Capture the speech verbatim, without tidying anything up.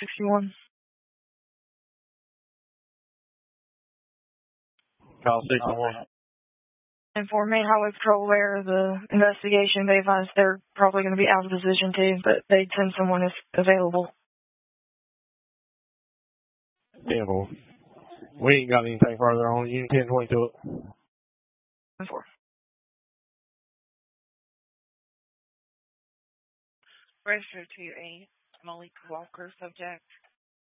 sixty-one. Call sixty-one. Inform Main Highway Patrol aware of the investigation. They advise they're probably going to be out of position too, but they'd send someone if available. Yeah, boy. We ain't got anything further on. Unit ten twenty-two. Four. Register to a Malik Walker subject.